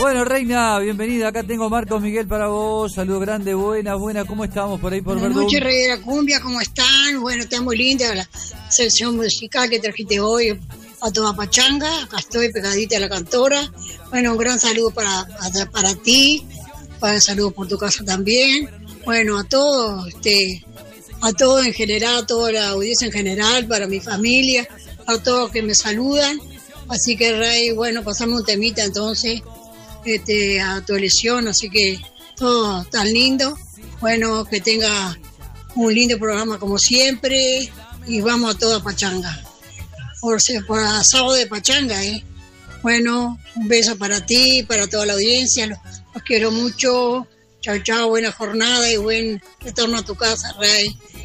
Bueno, Reina, bienvenida. Acá tengo Marcos Miguel para vos. Saludo grande, buena. ¿Cómo estamos por ahí por Verdún? Buenas noches, Rey de la Cumbia, ¿cómo están? Bueno, está muy linda la selección musical que trajiste hoy a toda Pachanga. Acá estoy pegadita a la cantora. Bueno, un gran saludo para ti. Un saludo por tu casa también. Bueno, a todos, a todos en general, a toda la audiencia en general, para mi familia, a todos que me saludan. Así que, Rey, bueno, pasamos un temita entonces. A tu elección, así que todo tan lindo. Bueno, que tenga un lindo programa como siempre y vamos a toda Pachanga por sábado de Pachanga, Bueno, un beso para ti, para toda la audiencia, los quiero mucho. Chao, buena jornada y buen retorno a tu casa, Rey.